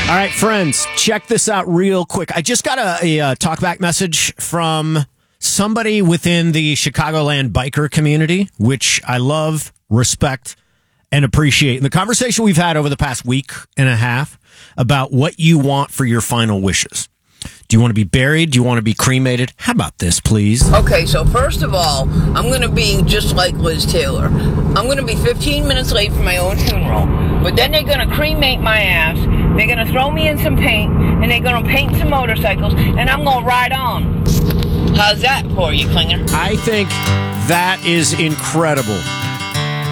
All right, friends, check this out real quick. I just got a talkback message from somebody within the Chicagoland biker community, which I love, respect, and appreciate. And the conversation we've had over the past week and a half about what you want for your final wishes. Do you want to be buried? Do you want to be cremated? How about this, please? Okay, so first of all, I'm going to be just like Liz Taylor. I'm going to be 15 minutes late for my own funeral. But then they're going to cremate my ass. They're going to throw me in some paint. And they're going to paint some motorcycles. And I'm going to ride on. How's that for you, Klinger? I think that is incredible.